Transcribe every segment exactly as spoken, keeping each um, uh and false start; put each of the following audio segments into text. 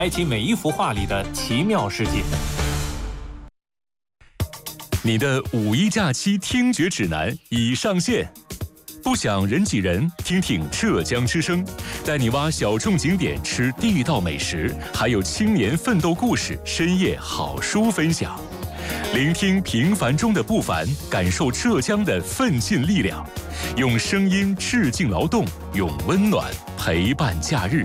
开启每一幅画里的奇妙世界。 你的五一假期听觉指南已上线，不想人挤人，听听浙江之声，带你挖小众景点，吃地道美食，还有青年奋斗故事，深夜好书分享。聆听平凡中的不凡，感受浙江的奋进力量，用声音致敬劳动，用温暖陪伴假日。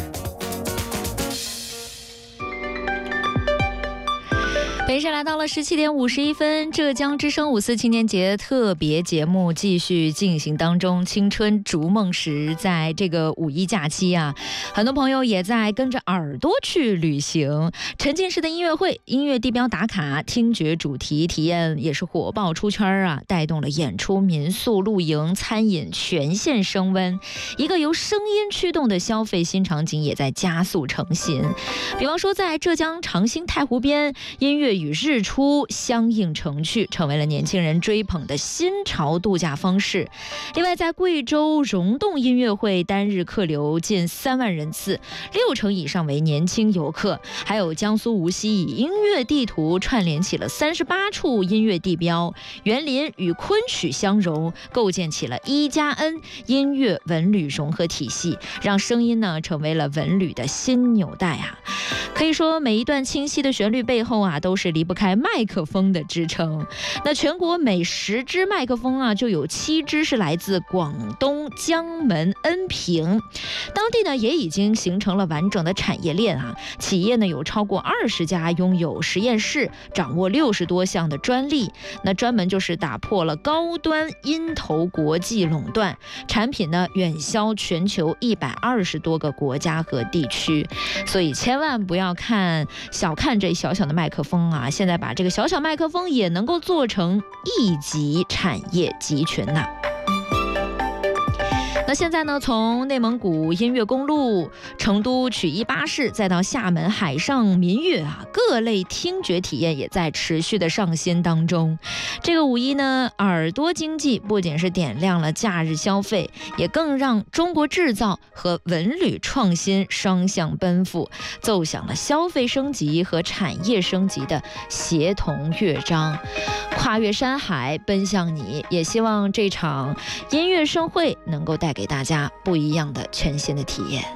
北时来到了十七点五十一分，浙江之声五四青年节特别节目继续进行当中。青春逐梦时，在这个五一假期啊，很多朋友也在跟着耳朵去旅行。沉浸式的音乐会、音乐地标打卡、听觉主题体验也是火爆出圈啊，带动了演出、民宿、露营、餐饮全线升温。一个由声音驱动的消费新场景也在加速成型。比方说，在浙江长兴太湖边，音乐与日出相映成趣，成为了年轻人追捧的新潮度假方式。另外，在贵州溶洞音乐会单日客流近三万人次，六成以上为年轻游客。还有江苏无锡以音乐地图串联起了三十八处音乐地标，园林与昆曲相融，构建起了一加 N 音乐文旅融合体系，让声音呢成为了文旅的新纽带啊。可以说，每一段清晰的旋律背后啊，都是离不开麦克风的支撑。那全国每十支麦克风啊，就有七支是来自广东江门恩平，当地呢也已经形成了完整的产业链啊。企业呢有超过二十家拥有实验室，掌握六十多项的专利，那专门就是打破了高端音头国际垄断，产品呢远销全球一百二十多个国家和地区。所以千万不要看小看这小小的麦克风啊，现在把这个小小麦克风也能够做成一级产业集群呐、啊。那现在呢，从内蒙古音乐公路、成都曲艺巴士，再到厦门海上民乐啊，各类听觉体验也在持续的上新当中。这个五一呢，耳朵经济不仅是点亮了假日消费，也更让中国制造和文旅创新双向奔赴，奏响了消费升级和产业升级的协同乐章。跨越山海奔向你，也希望这场音乐盛会能够带给大家不一样的全新的体验。